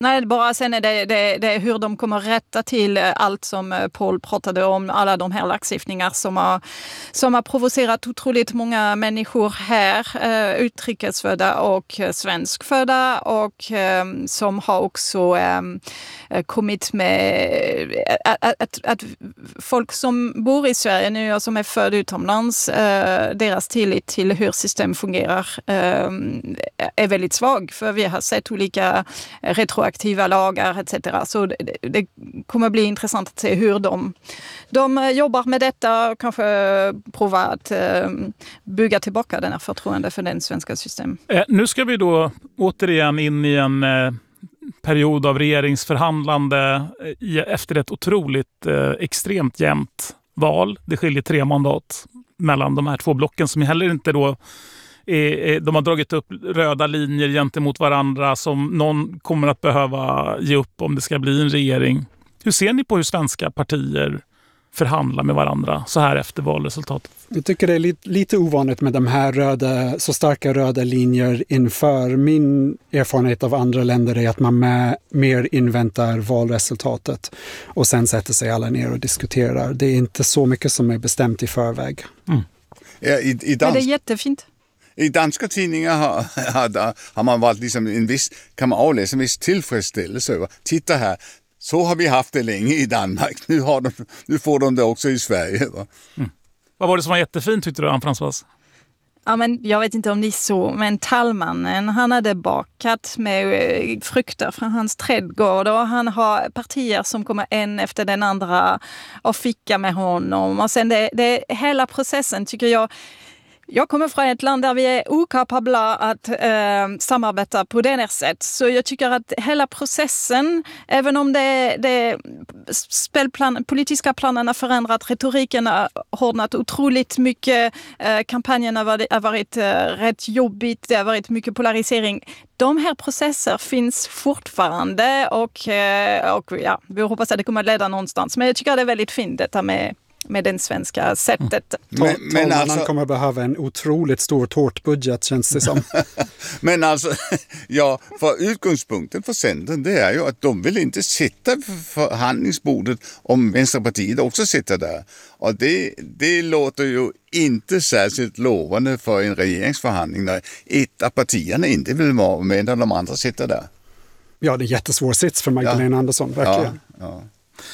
Nej, bara sen är det hur de kommer rätta till allt som Paul pratade om, alla de här lagstiftningar som har provocerat otroligt många människor här, utrikesfödda och svenskfödda, och som har också kommit med att folk som bor i Sverige nu och som är födda utomlands, deras tillit till hur system fungerar är väldigt svag, för vi har sett olika retroaktiva lagar etc. Så det kommer bli intressant att se hur de jobbar med detta och kanske prova att bygga tillbaka den här förtroende för den svenska system. Nu ska vi då återigen in i en period av regeringsförhandlande efter ett otroligt extremt jämnt val. Det skiljer 3 mandat mellan de här 2 blocken som heller inte då de har dragit upp röda linjer gentemot varandra som någon kommer att behöva ge upp om det ska bli en regering. Hur ser ni på hur svenska partier förhandlar med varandra så här efter valresultatet? Jag tycker det är lite ovanligt med de här så starka röda linjer inför. Min erfarenhet av andra länder är att man mer inväntar valresultatet och sen sätter sig alla ner och diskuterar. Det är inte så mycket som är bestämt i förväg. Men det är jättefint. I danska tidningar har man varit liksom kan man avläsa en viss tillfredsställelse över. Titta här, så har vi haft det länge i Danmark. Nu får de det också i Sverige. Va? Vad var det som var jättefint tyckte du, Anne-Françoise? Ja, men jag vet inte om ni så, men talmannen, han hade bakat med frukter från hans trädgård, och han har partier som kommer en efter den andra och fika med honom. Och sen det hela processen tycker jag kommer från ett land där vi är okapabla att samarbeta på det här sätt. Så jag tycker att hela processen, även om det politiska planerna förändrat, retoriken har hårdnat otroligt mycket, kampanjen har varit rätt jobbigt, det har varit mycket polarisering. De här processer finns fortfarande och ja, vi hoppas att det kommer att leda någonstans. Men jag tycker att det är väldigt fint detta med den svenska sättet. Men alltså, han kommer behöva en otroligt stor tårtbudget, känns det som. Men alltså, ja, för utgångspunkten för Centern det är ju att de vill inte sitta förhandlingsbordet om Vänsterpartiet också sitter där. Och det låter ju inte särskilt lovande för en regeringsförhandling när ett av partierna inte vill vara med när de andra sitter där. Ja, det är jättesvår sits för Magdalena Andersson, verkligen. Ja.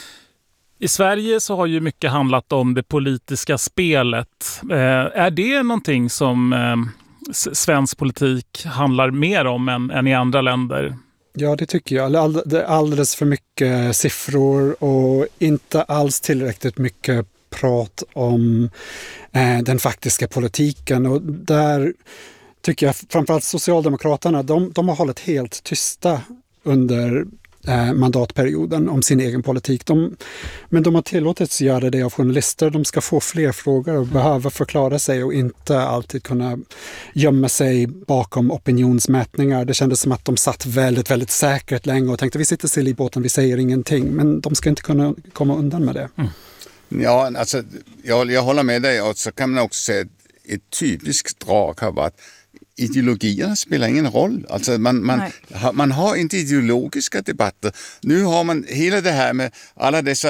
I Sverige så har ju mycket handlat om det politiska spelet. Är det någonting som svensk politik handlar mer om än i andra länder? Ja, det tycker jag. Det är alldeles för mycket siffror och inte alls tillräckligt mycket prat om den faktiska politiken. Och där tycker jag framförallt Socialdemokraterna, de har hållit helt tysta under mandatperioden om sin egen politik. Men de har tillåtits göra det av journalister. De ska få fler frågor och behöva förklara sig och inte alltid kunna gömma sig bakom opinionsmätningar. Det kändes som att de satt väldigt, väldigt säkert länge och tänkte vi sitter still i båten, vi säger ingenting. Men de ska inte kunna komma undan med det. Ja, alltså jag håller med dig, och så kan man också säga att ett typiskt drag har varit ideologierna spelar ingen roll. Alltså man har inte ideologiska debatter. Nu har man hela det här med alla dessa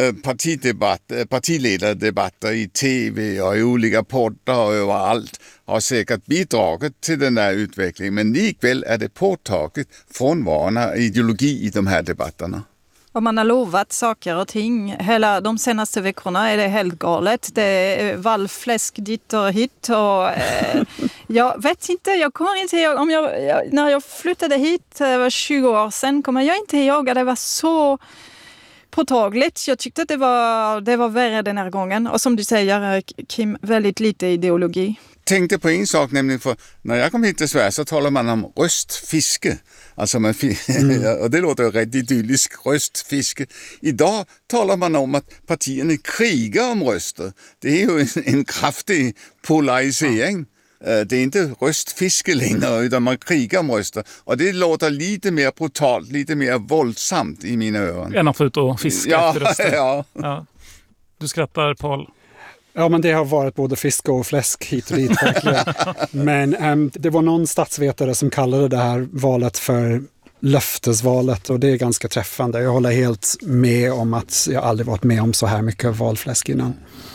partiledardebatter i tv och i olika poddar och överallt har säkert bidragit till den där utvecklingen. Men likväl är det påtagligt frånvarande ideologi i de här debatterna. Och man har lovat saker och ting. Hela de senaste veckorna är det helt galet. Det är valfläsk dit och hit. Och, jag vet inte, jag kommer inte ihåg. När jag flyttade hit, det var 20 år sedan, kommer jag inte ihåg att det var så påtagligt. Jag tyckte att det var värre den här gången. Och som du säger, Kim, väldigt lite ideologi. Tänkte på en sak, nämligen för när jag kom hit till Sverige så talar man om röstfiske. Alltså och det låter ju rätt idylliskt, röstfiske. Idag talar man om att partierna krigar om röster. Det är ju en kraftig polarisering. Det är inte röstfiske längre utan man krigar om röster. Och det låter lite mer brutalt, lite mer våldsamt i mina öron. Än att få ut och fiska efter röster. Ja. Du skrattar, Paul. Ja, men det har varit både fisk och fläsk hit och dit verkligen. Men det var någon statsvetare som kallade det här valet för löftesvalet, och det är ganska träffande. Jag håller helt med om att jag aldrig varit med om så här mycket valfläsk innan.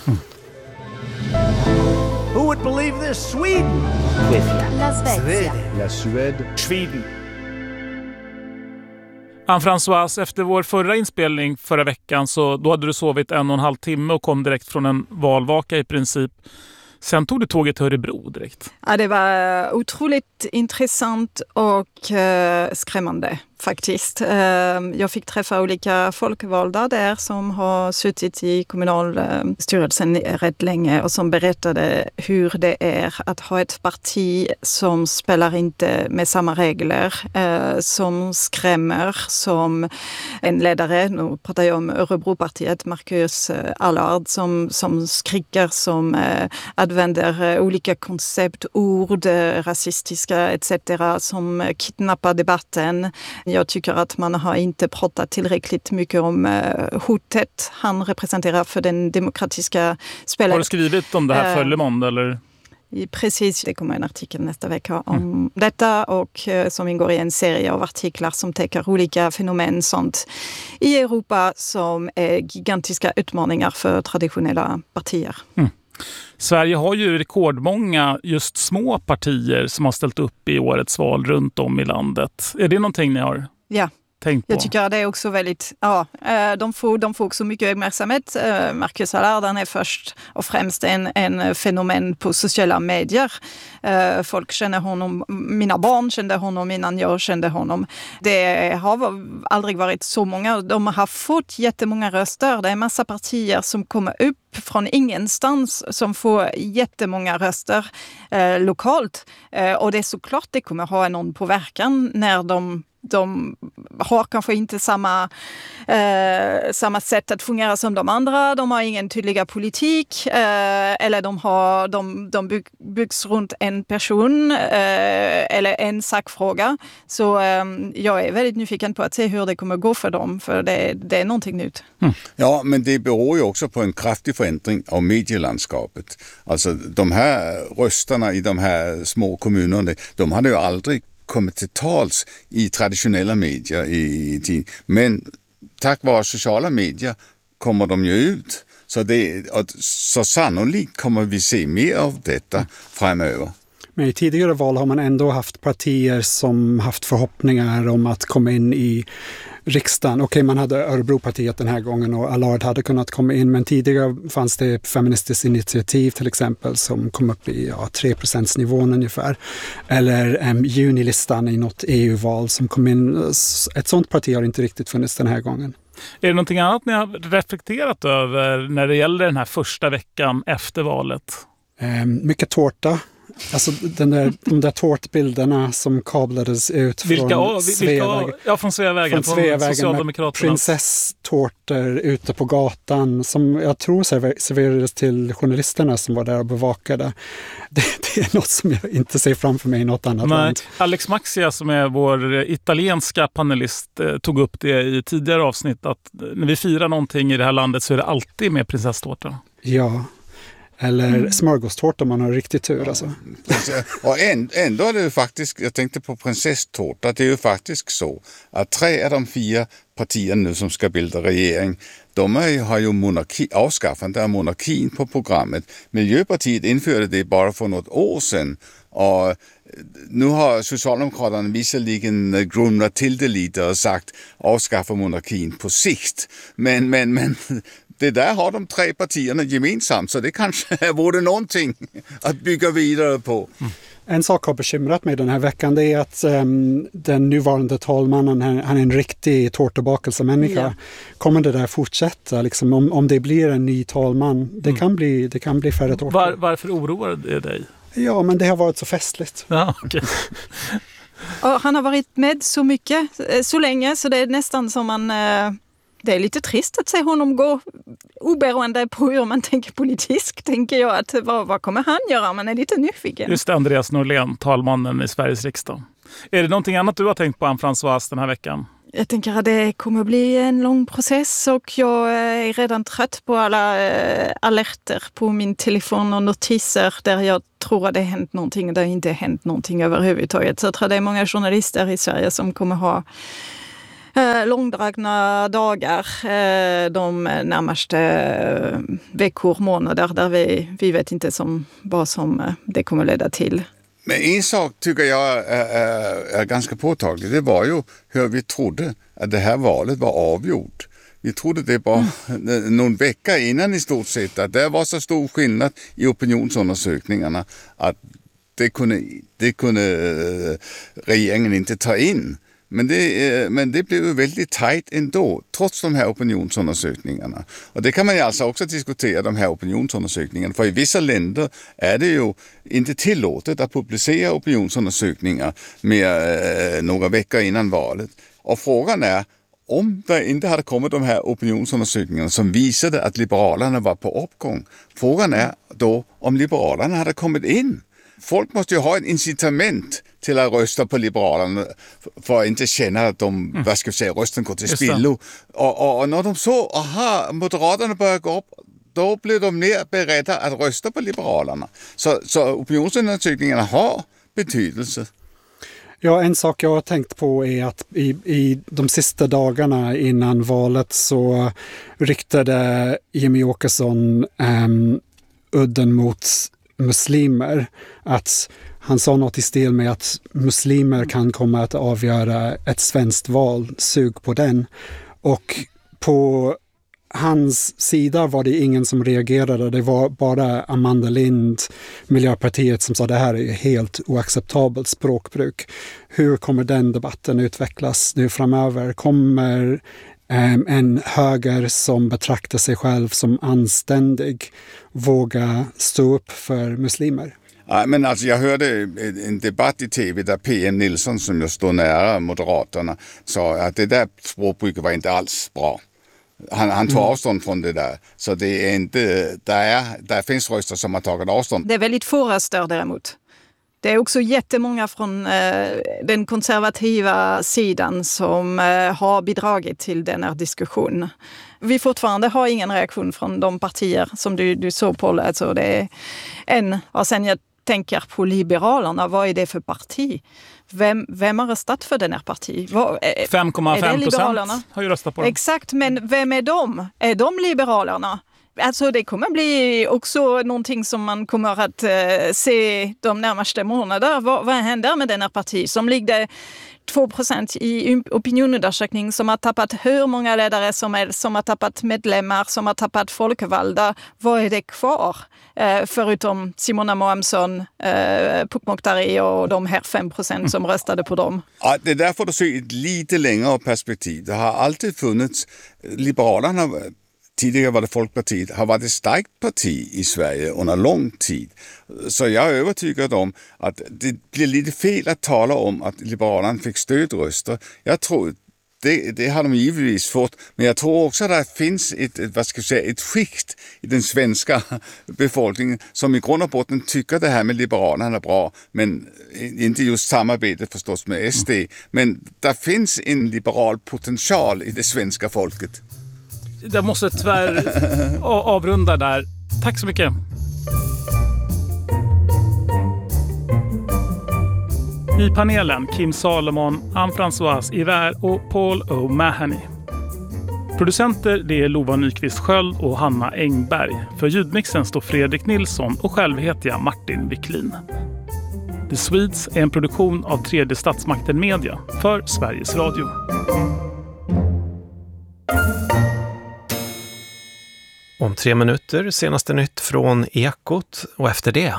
Who would believe this? Sweden! La Svezia. La Suède. Sweden. Anne-Françoise, efter vår förra inspelning förra veckan så då hade du sovit 1,5 timme och kom direkt från en valvaka i princip. Sen tog du tåget till Örebro direkt. Ja, det var otroligt intressant och skrämmande faktiskt. Jag fick träffa olika folkvalda där som har suttit i kommunalstyrelsen rätt länge och som berättade hur det är att ha ett parti som spelar inte med samma regler, som skrämmer, som en ledare, nu pratar jag om Örebropartiet, Marcus Allard, som skriker, som använder olika koncept, ord, rasistiska etc. som kidnappar debatten. Jag tycker att man har inte pratat tillräckligt mycket om hotet han representerar för den demokratiska spelet. Har du skrivit om det här för Le Monde eller? Precis, det kommer en artikel nästa vecka om detta och som ingår i en serie av artiklar som täcker olika fenomen sånt i Europa som är gigantiska utmaningar för traditionella partier. Sverige har ju rekordmånga just små partier som har ställt upp i årets val runt om i landet. Är det någonting ni har tänkt på? Jag tycker att det är också väldigt, de får också mycket uppmärksamhet. Marcus Allard är först och främst en fenomen på sociala medier. Folk känner honom, mina barn kände honom innan jag kände honom. Det har aldrig varit så många. De har fått jättemånga röster. Det är en massa partier som kommer upp från ingenstans som får jättemånga röster lokalt. Och det är såklart det kommer ha någon påverkan när de har kanske inte samma sätt att fungera som de andra. De har ingen tydliga politik eller de byggs runt en person eller en sakfråga. Så jag är väldigt nyfiken på att se hur det kommer gå för dem, för det är någonting nytt. Ja, men det beror ju också på en kraftig förändring av medielandskapet. Alltså de här rösterna i de här små kommunerna, de hade ju aldrig kommit till tals i traditionella medier i tid. Men tack vare sociala medier kommer de ju ut. Så sannolikt kommer vi se mer av detta framöver. Men i tidigare val har man ändå haft partier som haft förhoppningar om att komma in i riksdagen. Okej, man hade Örebropartiet den här gången och Allard hade kunnat komma in, men tidigare fanns det Feministiskt initiativ till exempel som kom upp i 3%-nivån ungefär. Eller Junilistan i något EU-val som kom in. Ett sånt parti har inte riktigt funnits den här gången. Är det någonting annat ni har reflekterat över när det gäller den här första veckan efter valet? Mycket tårta. Alltså de där tårtbilderna som kablades ut från Sveavägen. Ja, från Sveavägen, från Socialdemokraterna. Prinsesstårtor ute på gatan som jag tror serverades till journalisterna som var där och bevakade. Det är något som jag inte ser framför mig i något annat land. Alex Maxia som är vår italienska panelist tog upp det i tidigare avsnitt att när vi firar någonting i det här landet så är det alltid med prinsesstårta. Ja. Eller smörgåstårta om man har riktigt tur. Alltså. Och ändå är det ju faktiskt, jag tänkte på prinsesstårta, det är ju faktiskt så att 3 av de 4 partierna nu som ska bilda regering, de har ju avskaffande av monarkin på programmet. Miljöpartiet införde det bara för något år sedan och nu har Socialdemokraterna visserligen grumlat till det lite och sagt avskaffa monarkin på sikt. Men det där har de 3 partierna gemensamt, så det kanske vore någonting att bygga vidare på. En sak har bekymrat mig den här veckan, det är att den nuvarande talmannen, han är en riktig tårtbakelsemänniska. Ja. Kommer det där fortsätta? Liksom, om det blir en ny talman, det kan bli färre tårtor. Varför oroar det dig? Ja, men det har varit så festligt. Ja, okay. Och han har varit med så mycket, så länge, så det är nästan som man... Det är lite trist att se honom gå oberoende på hur man tänker politiskt. Tänker jag att vad kommer han göra? Man är lite nyfiken. Just Andreas Norlén, talmannen i Sveriges riksdag. Är det någonting annat du har tänkt på, Anne-Françoise, den här veckan? Jag tänker att det kommer bli en lång process och jag är redan trött på alla alerter på min telefon och notiser där jag tror att det har hänt någonting. Det har inte hänt någonting överhuvudtaget. Så jag tror det är många journalister i Sverige som kommer ha långdragna dagar de närmaste veckor, månader där vi vet inte vad som det kommer leda till. Men en sak tycker jag är ganska påtaglig. Det var ju hur vi trodde att det här valet var avgjort. Vi trodde det bara någon vecka innan i stort sett att det var så stor skillnad i opinionsundersökningarna att det kunde regeringen inte ta in. Men det blev ju väldigt tajt ändå, trots de här opinionsundersökningarna. Och det kan man ju alltså också diskutera, de här opinionsundersökningarna. För i vissa länder är det ju inte tillåtet att publicera opinionsundersökningar med några veckor innan valet. Och frågan är, om det inte hade kommit de här opinionsundersökningarna som visade att Liberalerna var på uppgång. Frågan är då om Liberalerna hade kommit in. Folk måste ju ha ett incitament till att rösta på Liberalerna för att inte känna att rösten går till spillo. Och när de så, Moderaterna börjar gå upp, då blir de mer beredda att rösta på Liberalerna. Så opinionsundersökningarna har betydelse. Ja, en sak jag har tänkt på är att i de sista dagarna innan valet så riktade Jimmie Åkesson udden mot muslimer. Att han sa något i stil med att muslimer kan komma att avgöra ett svenskt val, sug på den. Och på hans sida var det ingen som reagerade. Det var bara Amanda Lind, Miljöpartiet, som sa det här är helt oacceptabelt språkbruk. Hur kommer den debatten utvecklas nu framöver? Kommer en höger som betraktar sig själv som anständig våga stå upp för muslimer? Ja, men alltså jag hörde en debatt i tv där PM Nilsson, som jag står nära Moderaterna, sa att det där språkbruket var inte alls bra. Han tar avstånd från det där. Så det är inte, där finns röster som har tagit avstånd. Det är väldigt få röster däremot. Det är också jättemånga från den konservativa sidan som har bidragit till den här diskussionen. Vi fortfarande har ingen reaktion från de partier som du såg på. Alltså det är en. Och sen jag tänker på Liberalerna, vad är det för parti? Vem har röstat för den här parti? 5,5% har ju röstat på dem. Exakt, men vem är de? Är de Liberalerna? Alltså det kommer bli också någonting som man kommer att se de närmaste månaderna. Vad händer med den här parti som ligger 2% i opinionundersökning, som har tappat hur många ledare som helst, som har tappat medlemmar, som har tappat folkvalda. Vad är det kvar? Förutom Simona Moamsson, Puk Mokhtari och de här 5% som röstade på dem. Ja, det är därför du ser ett lite längre perspektiv. Det har alltid funnits, Liberalerna, tidigare var det Folkpartiet, har varit ett starkt parti i Sverige under lång tid. Så jag är övertygad om att det blir lite fel att tala om att Liberalerna fick stödröster. Jag tror det har de givetvis fått, men jag tror också att det finns ett skikt i den svenska befolkningen som i grund och botten tycker det här med Liberalerna är bra, men inte just samarbetet förstås med SD. Men det finns en liberal potential i det svenska folket. Jag måste tyvärr avrunda där. Tack så mycket. I panelen Kim Salomon, Anne-Françoise Hiver och Paul O'Mahony. Producenter det är Lova Nyqvist Sköld och Hanna Engberg. För ljudmixen står Fredrik Nilsson och själv heter jag Martin Wiklin. The Swedes är en produktion av Tredje Statsmakten Media för Sveriges Radio. Om 3 minuter senaste nytt från Ekot och efter det.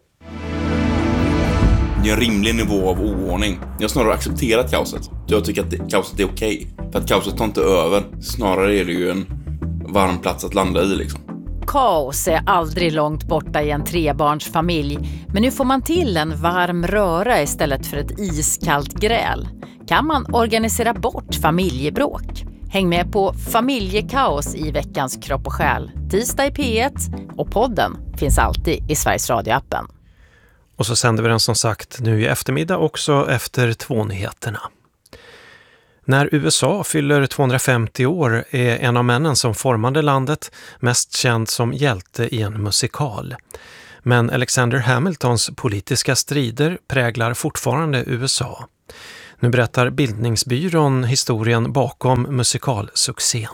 Det är en rimlig nivå av oordning. Jag har snarare accepterat kaoset. Jag tycker att kaoset är okej. För att kaoset tar inte över. Snarare är det ju en varm plats att landa i liksom. Kaos är aldrig långt borta i en 3-barnsfamilj. Men nu får man till en varm röra istället för ett iskallt gräl. Kan man organisera bort familjebråk? Häng med på Familjekaos i veckans Kropp och själ. Tisdag i P1 och podden finns alltid i Sveriges Radio-appen. Och så sänder vi den som sagt nu i eftermiddag också efter 2-nyheterna. När USA fyller 250 år är en av männen som formade landet mest känd som hjälte i en musikal. Men Alexander Hamiltons politiska strider präglar fortfarande USA. Nu berättar Bildningsbyrån historien bakom musikalsuccén.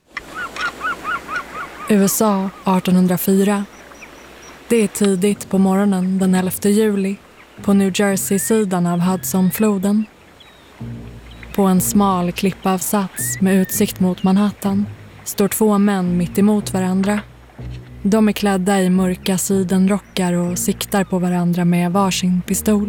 USA 1804. Det är tidigt på morgonen den 11 juli på New Jersey-sidan av Hudsonfloden. På en smal klippavsats med utsikt mot Manhattan står två män mitt emot varandra. De är klädda i mörka sidenrockar och siktar på varandra med varsin pistol.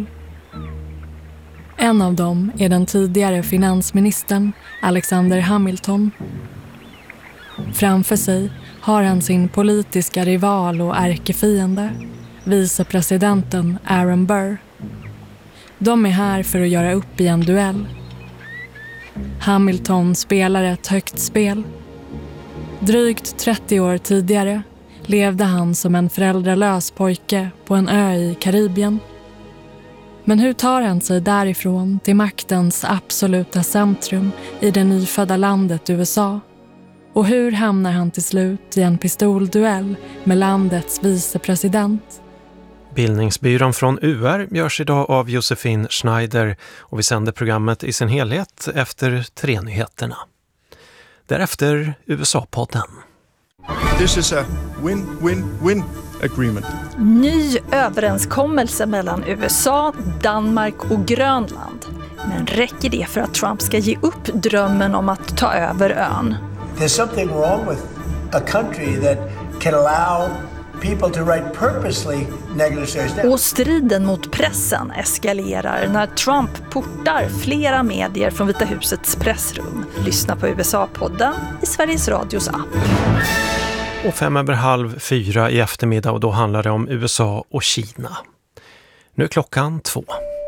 En av dem är den tidigare finansministern Alexander Hamilton. Framför sig har han sin politiska rival och ärkefiende, vicepresidenten Aaron Burr. De är här för att göra upp i en duell. Hamilton spelar ett högt spel. Drygt 30 år tidigare levde han som en föräldralös pojke på en ö i Karibien. Men hur tar han sig därifrån till maktens absoluta centrum i det nyfödda landet USA? Och hur hamnar han till slut i en pistolduell med landets vicepresident? Bildningsbyrån från UR görs idag av Josefin Schneider och vi sänder programmet i sin helhet efter 3-nyheterna. Därefter USA-podden. This is a win-win-win agreement. Ny överenskommelse mellan USA, Danmark och Grönland. Men räcker det för att Trump ska ge upp drömmen om att ta över ön? There's something wrong with a country that can allow people to write purposely negative stories. Och striden mot pressen eskalerar när Trump portar flera medier från Vita husets pressrum. Lyssna på USA-podden i Sveriges Radios app. Och 3:05 i eftermiddag och då handlar det om USA och Kina. Nu är klockan 2.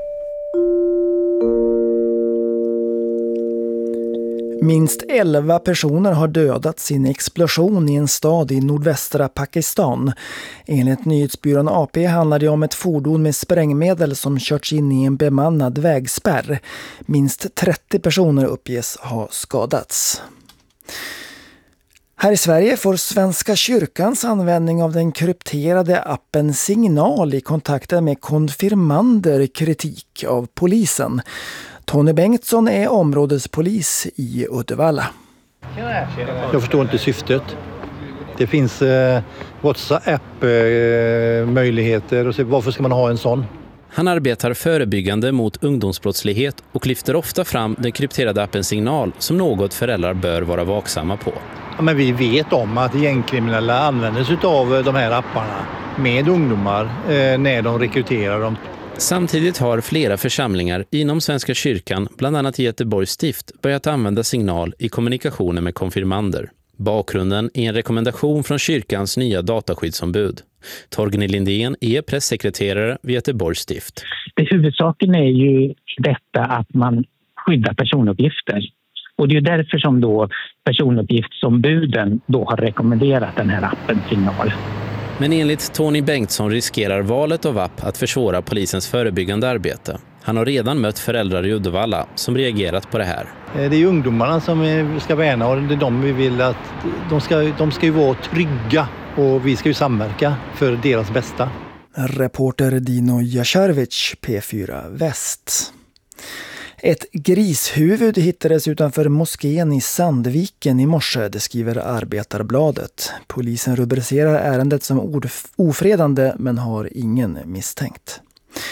Minst 11 personer har dödats i en explosion i en stad i nordvästra Pakistan. Enligt nyhetsbyrån AP handlar det om ett fordon med sprängmedel som körts in i en bemannad vägspärr. Minst 30 personer uppges ha skadats. Här i Sverige får Svenska kyrkans användning av den krypterade appen Signal i kontakten med konfirmander kritik av polisen. Tony Bengtsson är områdespolis i Uddevalla. Jag förstår inte syftet. Det finns WhatsApp-möjligheter och så varför ska man ha en sån? Han arbetar förebyggande mot ungdomsbrottslighet och lyfter ofta fram den krypterade appen Signal som något föräldrar bör vara vaksamma på. Ja, men vi vet om att gängkriminella använder sig av de här apparna med ungdomar när de rekryterar dem. Samtidigt har flera församlingar inom Svenska kyrkan, bland annat i Göteborgs stift, börjat använda Signal i kommunikationen med konfirmander. Bakgrunden är en rekommendation från kyrkans nya dataskyddsombud. Torgny Lindén är pressekreterare vid Göteborgs stift. Huvudsaken är ju detta att man skyddar personuppgifter. Och det är därför som då personuppgiftsombuden då har rekommenderat den här appen Signal. Men enligt Tony Bengtsson riskerar valet av app att försvåra polisens förebyggande arbete. Han har redan mött föräldrar i Uddevalla som reagerat på det här. Det är ju ungdomarna som vi ska värna och det är de vi vill att de ska ju vara trygga och vi ska ju samverka för deras bästa. Reporter Dino Jasharevic, P4 Väst. Ett grishuvud hittades utanför moskén i Sandviken i morse, det skriver Arbetarbladet. Polisen rubricerar ärendet som ofredande men har ingen misstänkt.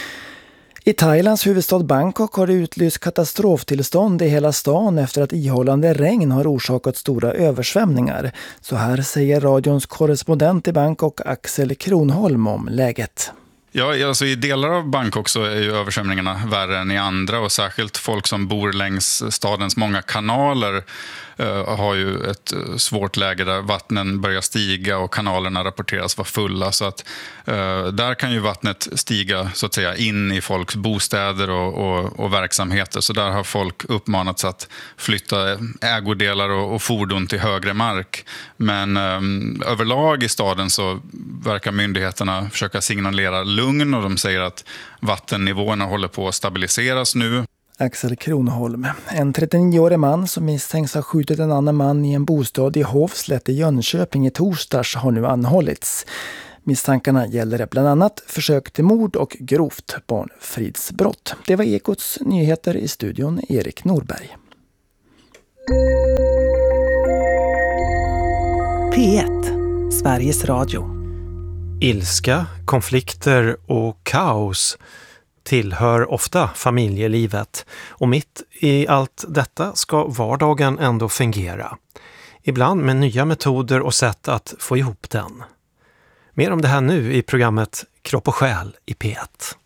I Thailands huvudstad Bangkok har det utlyst katastroftillstånd i hela stan efter att ihållande regn har orsakat stora översvämningar. Så här säger radions korrespondent i Bangkok Axel Kronholm om läget. Ja, alltså i delar av Bangkok så är ju översvämningarna värre än i andra och särskilt folk som bor längs stadens många kanaler har ju ett svårt läge där vattnen börjar stiga och kanalerna rapporteras vara fulla så att där kan ju vattnet stiga så att säga in i folks bostäder och verksamheter så där har folk uppmanats att flytta ägodelar och fordon till högre mark men överlag i staden så verkar myndigheterna försöka signalera lugn och de säger att vattennivåerna håller på att stabiliseras nu. Axel Kronholm. En 39-årig man som misstänks ha skjutit en annan man i en bostad i Hovslätt i Jönköping i torsdags har nu anhållits. Misstankarna gäller bland annat försök till mord och grovt barnfridsbrott. Det var Ekots nyheter, i studion Erik Norberg. P1, Sveriges Radio. Ilska, konflikter och kaos tillhör ofta familjelivet, och mitt i allt detta ska vardagen ändå fungera. Ibland med nya metoder och sätt att få ihop den. Mer om det här nu i programmet Kropp och själ i P1.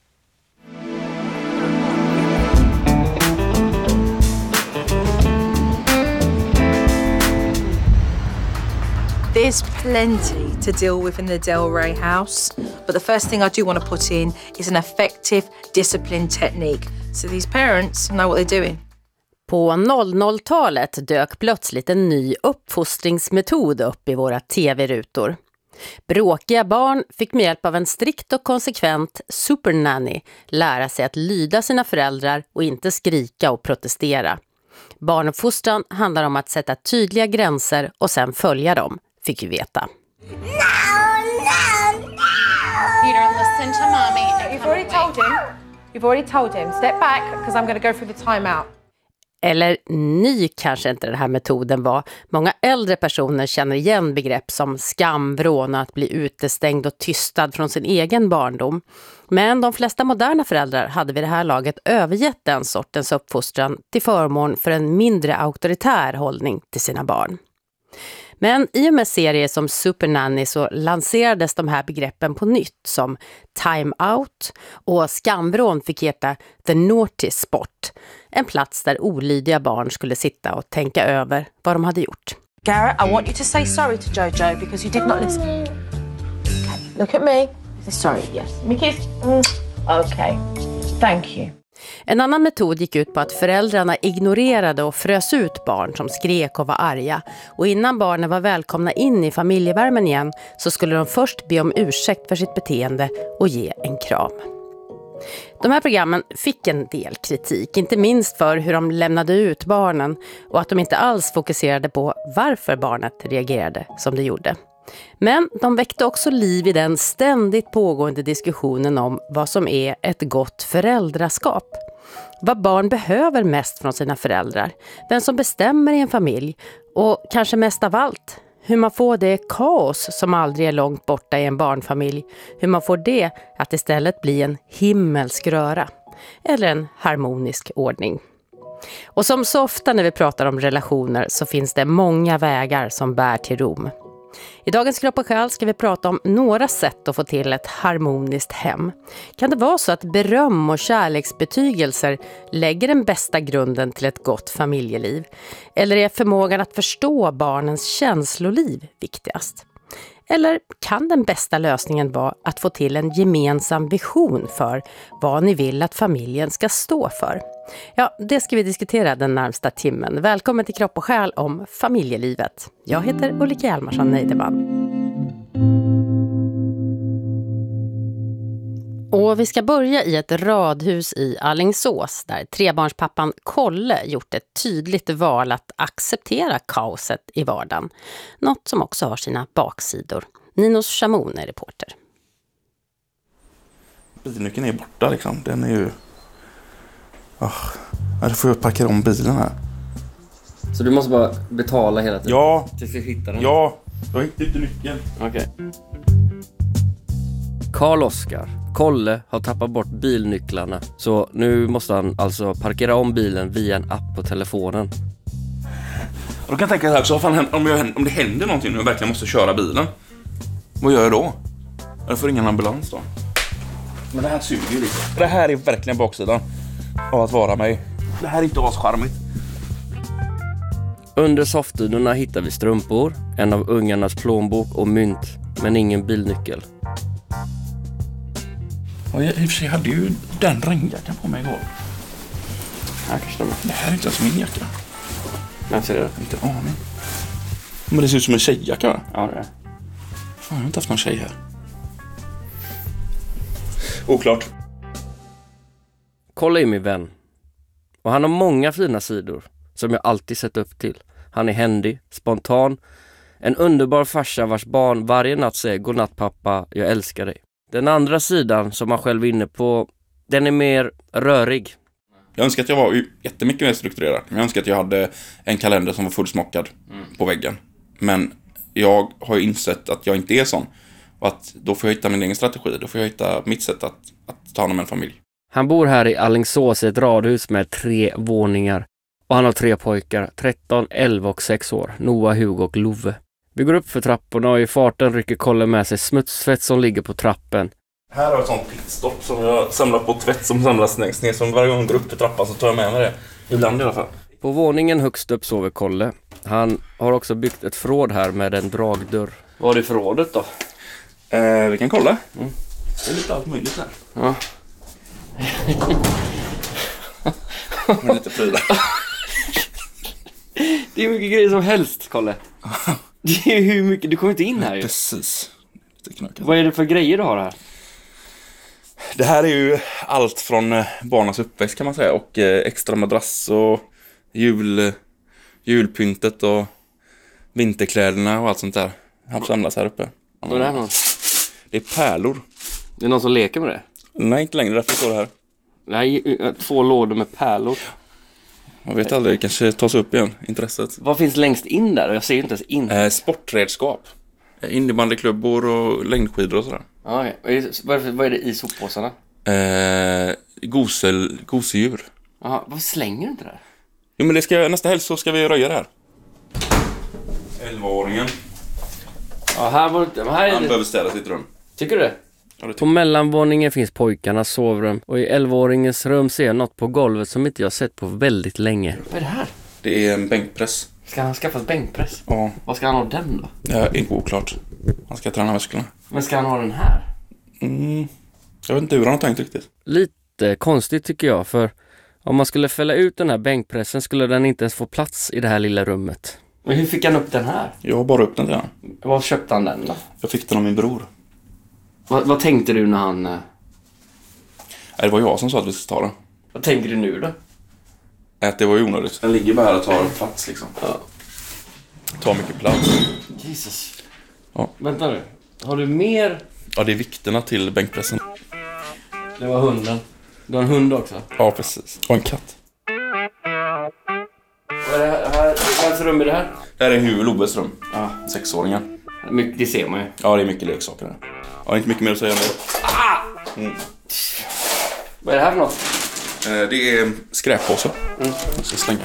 There's plenty to deal with in the Delray house, but the first thing I do want to put in is an effective discipline technique, so these parents know what they're doing. På 00-talet dök plötsligt en ny uppfostringsmetod upp i våra tv-rutor. Bråkiga barn fick med hjälp av en strikt och konsekvent supernanny lära sig att lyda sina föräldrar och inte skrika och protestera. Barnuppfostran handlar om att sätta tydliga gränser och sen följa dem, fick vi veta. No! Peter, listen to mommy. You've already told him. Step back, because I'm going to go through the timeout. Eller ny kanske inte den här metoden var. Många äldre personer känner igen begrepp som skam, vrån och att bli utestängd och tystad från sin egen barndom. Men de flesta moderna föräldrar hade vid det här laget övergett den sortens uppfostran till förmån för en mindre auktoritär hållning till sina barn. Men i och med serier som Supernanny så lanserades de här begreppen på nytt som time out, och skamvrån fick heta the naughty spot, en plats där olydiga barn skulle sitta och tänka över vad de hade gjort. Garrett, I want you to say sorry to Jojo because you did not listen. Okay, look at me. Say sorry, yes. Me kiss. Okay, thank you. En annan metod gick ut på att föräldrarna ignorerade och frös ut barn som skrek och var arga. Och innan barnen var välkomna in i familjevärmen igen så skulle de först be om ursäkt för sitt beteende och ge en kram. De här programmen fick en del kritik, inte minst för hur de lämnade ut barnen och att de inte alls fokuserade på varför barnet reagerade som det gjorde. Men de väckte också liv i den ständigt pågående diskussionen om vad som är ett gott föräldraskap. Vad barn behöver mest från sina föräldrar, vem som bestämmer i en familj och kanske mest av allt, hur man får det kaos som aldrig är långt borta i en barnfamilj, hur man får det att istället bli en himmelsk röra eller en harmonisk ordning. Och som så ofta när vi pratar om relationer så finns det många vägar som bär till Rom. I dagens Kropp och själ ska vi prata om några sätt att få till ett harmoniskt hem. Kan det vara så att beröm och kärleksbetygelser lägger den bästa grunden till ett gott familjeliv? Eller är förmågan att förstå barnens känsloliv viktigast? Eller kan den bästa lösningen vara att få till en gemensam vision för vad ni vill att familjen ska stå för? Ja, det ska vi diskutera den närmsta timmen. Välkommen till Kropp och själ om familjelivet. Jag heter Ulrika Hjalmarsson Neideman. Och vi ska börja i ett radhus i Alingsås där trebarnspappan Kolle gjort ett tydligt val att acceptera kaoset i vardagen. Något som också har sina baksidor. Ninos Chamon är reporter. Bilnyckeln är borta liksom. Den är ju... Jag får parkera om bilen här. Så du måste bara betala hela tiden? Ja. Tills du hittar den? Ja. Jag hittade inte nyckeln. Okej. Karl Oskar. Kolle har tappat bort bilnycklarna. Så nu måste han alltså parkera om bilen via en app på telefonen. Och då kan jag tänka så här också, om det händer någonting och jag verkligen måste köra bilen. Vad gör jag då? Jag får ringa en ambulans då. Men det här suger ju lite. Det här är verkligen baksidan av att vara mig. Det här är inte ascharmigt. Under soffdynorna hittar vi strumpor, en av ungarnas plånbok och mynt, men ingen bilnyckel. Och i och för sig hade ju den regnjackan på mig igår. Det här är inte ens min jacka. Jag ser det. Inte aning. Men det ser ut som en tjejjacka, va? Ja, det är. Fan, jag har inte haft någon tjej här. Oklart. Kolla är min vän. Och han har många fina sidor som jag alltid sett upp till. Han är händig, spontan, En underbar farsa vars barn varje natt säger godnatt pappa, jag älskar dig. Den andra sidan som man själv är inne på, den är mer rörig. Jag önskar att jag var jättemycket mer strukturerad. Jag önskar att jag hade en kalender som var fullsmockad på väggen. Men jag har ju insett att jag inte är sån. Och att då får jag hitta min egen strategi. Då får jag hitta mitt sätt att ta hand om en familj. Han bor här i Alingsås i ett radhus med 3 våningar. Och han har 3 pojkar, 13, 11 och 6 år. Noah, Hugo och Love. Vi går upp för trapporna och i farten rycker Kolle med sig smutsfett som ligger på trappen. Här har jag ett sånt pitstopp som jag samlar på tvätt som samlas längst ner. Som varje gång jag går upp för trappan så tar jag med mig det. Ibland i alla fall. På våningen högst upp sover Kolle. Han har också byggt ett förråd här med en dragdörr. Vad är det förrådet då? Vi kan kolla. Det är lite allt möjligt här. Ja. Med lite prylar. Det är mycket grejer som helst, Kolle. Det är hur mycket, du kommer inte in här ju. Precis. Vad är det för grejer du har här? Det här är ju allt från barnas uppväxt kan man säga. Och extra madrass och julpyntet och vinterkläderna och allt sånt där. Han samlas här uppe. Vad är det här någon? Det är pärlor. Det är någon som leker med det? Nej, inte längre. Därför står det här. Nej, 2 lådor med pärlor. Jag vet aldrig, kanske tas upp igen, intresset. Vad finns längst in där? Jag ser inte ens in. Sportredskap. Innebandyklubbor och längdskidor och sådär. Ja, vad är det i soppåsarna? Gosedjur. Jaha, vad slänger du inte där? Jo, men nästa helg så ska vi röja det här. 11-åringen. Ja, här är Han behöver städa sitt rum. Tycker du det? Ja, på mellanvåningen finns pojkarnas sovrum och i 11-åringens rum ser jag något på golvet som inte jag sett på väldigt länge. Vad är det här? Det är en bänkpress. Ska han skaffa en bänkpress? Ja. Vad ska han ha den då? Det är oklart. Han ska träna musklerna. Men ska han ha den här? Jag vet inte hur han har tänkt riktigt. Lite konstigt tycker jag, för om man skulle fälla ut den här bänkpressen skulle den inte ens få plats i det här lilla rummet. Men hur fick han upp den här? Jag har bara upp den till han. Vad köpte han den då? Jag fick den av min bror. Vad tänkte du när han... Nej, det var jag som sa att vi skulle ta den. Vad tänker du nu då? Att det var ju onödigt. Den ligger bara här och tar plats liksom. Ja. Tar mycket plats. Jesus. Ja. Vänta nu. Har du mer? Ja, det är vikterna till bänkpressen. Det var hunden. Du har en hund också? Ja, precis. Och en katt. Vad är det här? Vems rum är det här? Det här är Hugo Loves rum. Ja. 6-åringen. Det ser man ju. Ja, det är mycket leksaker här. Ja, inte mycket mer att säga om det. Vad är det här för något? Det är skräppåse. Jag ska slänga.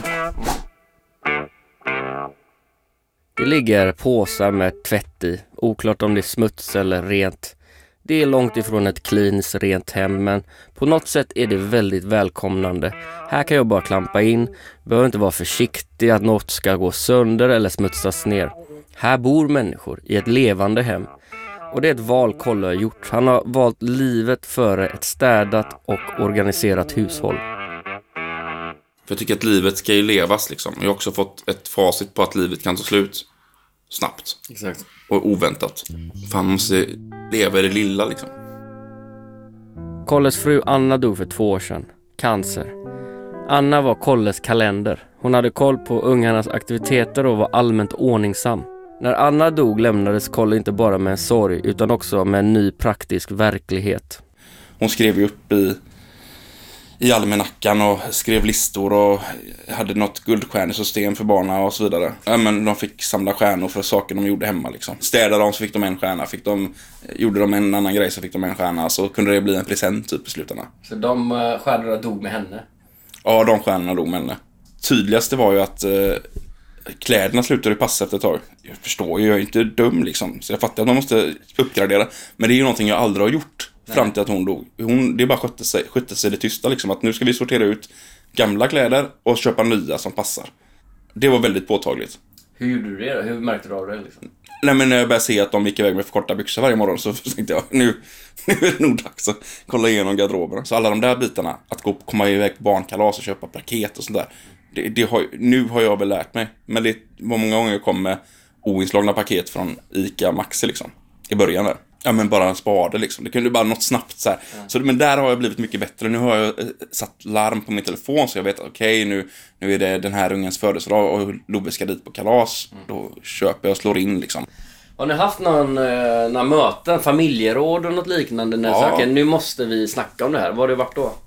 Det ligger påsar med tvätt i. Oklart om det är smuts eller rent. Det är långt ifrån ett cleans, rent hem, men på något sätt är det väldigt välkomnande. Här kan jag bara klampa in. Behöver inte vara försiktig att något ska gå sönder eller smutsas ner. Här bor människor i ett levande hem. Och det är ett val Kolle har gjort. Han har valt livet före ett städat och organiserat hushåll. För jag tycker att livet ska ju levas liksom. Jag har också fått ett facit på att livet kan ta slut snabbt. Exakt. Och oväntat. För han måste leva i det lilla liksom. Kolles fru Anna dog för 2 år sedan. Cancer. Anna var Kolles kalender. Hon hade koll på ungarnas aktiviteter och var allmänt ordningsam. När Anna dog lämnades Kolle inte bara med en sorg utan också med en ny praktisk verklighet. Hon skrev ju upp i almanackan och skrev listor och hade något guldstjärnesystem för barnen och så vidare. Ja, men de fick samla stjärnor för saker de gjorde hemma liksom. Städade de så fick de en stjärna, gjorde de en annan grej så fick de en stjärna, så kunde det bli en present typ i slutändan. Så de stjärnorna dog med henne? Ja, de stjärnorna dog med henne. Tydligaste var ju att kläderna slutade passa efter ett tag. Jag förstår ju, jag är inte dum liksom. Så jag fattar att man måste uppgradera. Men det är ju någonting jag aldrig har gjort fram till att hon dog. Det är bara skötte sig det tysta liksom. Att nu ska vi sortera ut gamla kläder och köpa nya som passar. Det var väldigt påtagligt. Hur gjorde du det då? Hur märkte du av det liksom? Nej, men när jag började se att de gick iväg med för korta byxor varje morgon så tänkte jag, nu är det nog dags att kolla igenom garderoberna. Så alla de där bitarna, att komma iväg på barnkalas och köpa paket och sånt där. Nu har jag väl lärt mig. Men det var många gånger jag kom med oinslagna paket från Ica Maxi liksom. I början där. Ja, men bara en spade liksom. Det kunde bara något snabbt så här. Så, men där har jag blivit mycket bättre. Nu har jag satt larm på min telefon så jag vet att okej, nu är det den här ungens födelsedag och Lobbe ska dit på kalas. Då köper jag och slår in liksom. Har ni haft några möten, familjeråd och något liknande? När saker, nu måste vi snacka om det här. Vad har det varit då?